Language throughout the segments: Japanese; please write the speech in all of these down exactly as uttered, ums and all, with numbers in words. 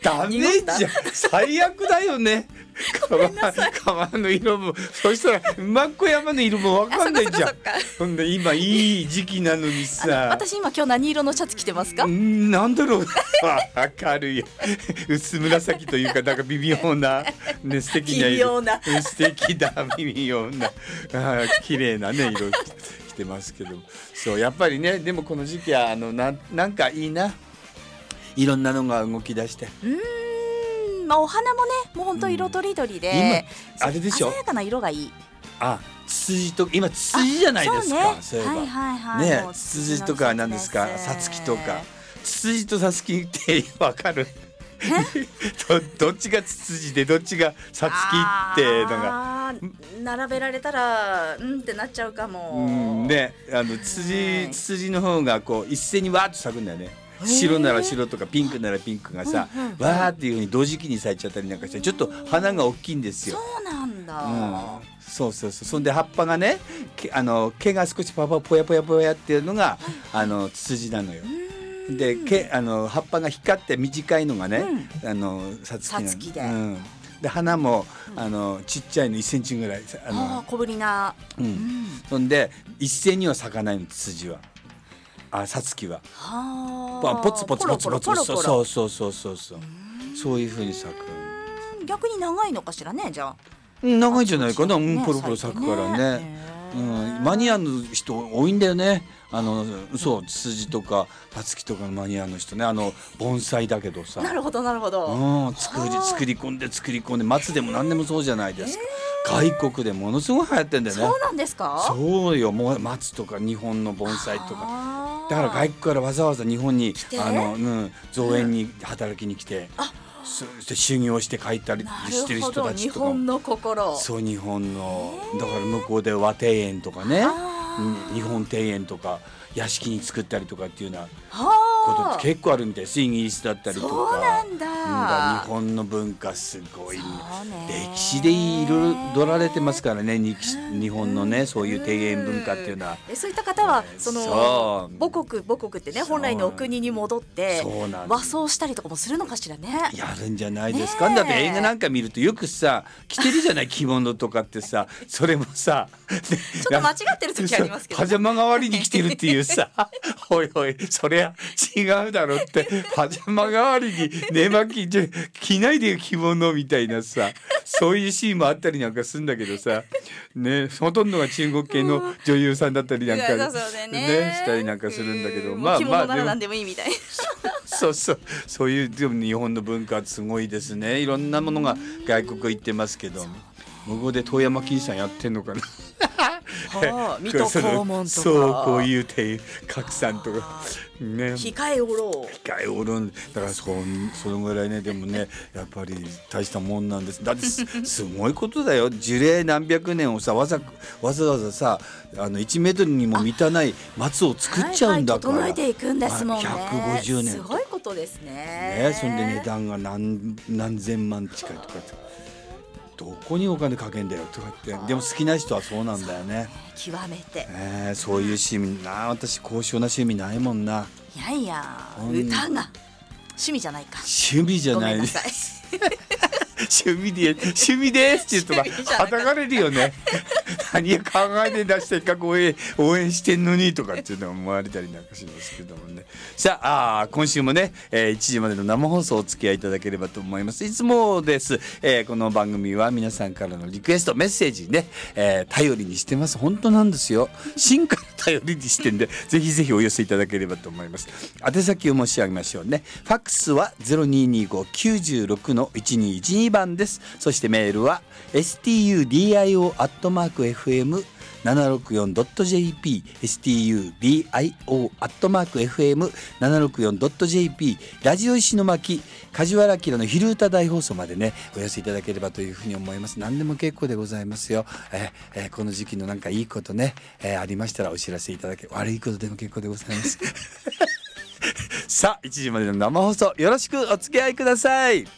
ダメじゃん、最悪だよね。川の色もそしたら真っ赤山の色も分かんないじゃん。ほんで今いい時期なのにさ、 私今今日何色のシャツ着てますか？ んなんだろう明るい薄紫というかなんか微妙な、ね、素敵な色、素敵だ微妙な綺麗なね色着てますけど、そうやっぱりね、でもこの時期はあの な, なんかいいな、いろんなのが動き出して、 うーん、まあ、お花もねもう本当色とりどりで、うん、 今あれでしょ、 鮮やかな色がいい。 あ、ツツジと今ツツジじゃないですか。そういえば、 はいはいはい、 ね、ツツジとか何ですか、サツキとか。ツツジとサツキってわかるど, どっちがツツジでどっちがサツキってのが並べられたらうんってなっちゃうかも、 うんね、あのツツジ、ツツジの方がこう一斉にわーっと咲くんだよね。白なら白とかピンクならピンクがさ、うんうんうん、わーっていう風に同時期に咲いちゃったりなんかしてちょっと花が大きいんですよ。 そうなんだ、 うん、そうそうそう。そんで葉っぱがね、あの毛が少しパパぽやぽやぽやっていうのがあのツツジなのよ。で毛あの葉っぱが光って短いのがね、うん、あのサツキなの。サツキで、うん、で花も、うん、あのちっちゃいのいっセンチぐらい、あの小ぶりな、 うんうん、そんで一斉には咲かないのツツジは。あ、サツキははポツポツポツポツ、そうそうそうそうそうそう、そういう風に咲く。 逆に長いのかしらね、じゃあ。 長いんじゃないかな、うん、ポロポロ咲くからね。うん、マニアの人多いんだよね。あのそう、ツツジとかサツキとかのマニアの人ね、あの盆栽だけどさ。 なるほどなるほど。 うん、作り作り込んで作り込んで、松でも何でもそうじゃないですか。外国でものすごい流行ってんだよね。 そうなんですか。 そうよ、もう松とか日本の盆栽とか。だから外国からわざわざ日本にあの、うん、造園に働きに来て、あ、そして修行して帰ったりしてる人たちとか。 日本の心。 そう、日本のだから向こうで和庭園とかね、日本庭園とか屋敷に作ったりとかっていうようなことって結構あるみたいです。イギリスだったりとか。 そうなんだ。 だ日本の文化すごい、ね、歴史で彩られてますからね、日本のね、そういう庭園文化っていうのは。 え、そういった方はその母国母国ってね、本来のお国に戻って和装したりとかもするのかしらね。 やるんじゃないですか。だって映画なんか見るとよくさ着てるじゃない、着物とかってさ、それもさちょっと間違ってる時ありますけど、 パジャマ代わりに着てるっていうさおいおい、そりゃ違うだろうって、パジャマ代わりに寝巻きじゃ着ないで着物みたいなさ、そういうシーンもあったりなんかするんだけどさ、ね、ほとんどが中国系の女優さんだったりなんか、ね、ねしたりなんかするんだけど、 まあまあ着物なら何でもいいみたいなそうそう、そういうでも日本の文化すごいですね。いろんなものが外国行ってますけど、向こうで遠山金さんやってんのかなはあ、水戸黄門とか、 そう、こういうて拡散とかね、 控えおろう控えおろうだから、そそのぐらいね。でもね、やっぱり大したもんなんです。だって す, すごいことだよ。樹齢何百年をさ、わざわざわざさ、あのいちメートルにも満たない松を作っちゃうんだから、はいはい、整えていくんですもんね。 ひゃくごじゅうねんすごいことですね。 ね、そんで値段が 何, 何千万近いとかって、どこにお金かけんだよとかって。でも好きな人はそうなんだよね。 極めて、 えー、そういう趣味な。私高尚な趣味ないもんな。 いやいや、歌が趣味じゃないか。 趣味じゃない。ごめんなさい趣味で趣味ですって言うとはたかれるよね何考えて出してか応援応援してんのにとかっていうのを思われたりなんかしますけどもね。さあ、あ今週もね、えー、いちじまでの生放送お付き合いいただければと思います。いつもです、えー、この番組は皆さんからのリクエストメッセージね、えー、頼りにしてます。本当なんですよ。進化の頼りにしてんでぜひぜひお寄せいただければと思います。宛先を申し上げましょうね。ファックスは ゼロにーにーご きゅうじゅうろく のいちにーいちにばんです。そしてメールは エスティーユーディーアイオー アットマーク エフエムななろくよん ドット ジェーピー エスティーユーディーアイオー アットマーク エフエムななろくよん ドット ジェーピー ラジオ石巻梶原明の昼歌大放送までね、お寄せいただければというふうに思います。何でも結構でございますよ。えーえー、この時期のなんかいいことね、えー、ありましたらお知らせいただけ、悪いことでも結構でございますさあ、いちじまでの生放送よろしくお付き合いください。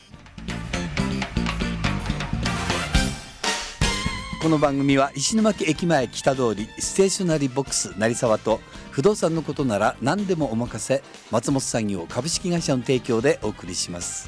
この番組は石巻駅前北通りステーショナリーボックス成沢と不動産のことなら何でもお任せ松本産業株式会社の提供でお送りします。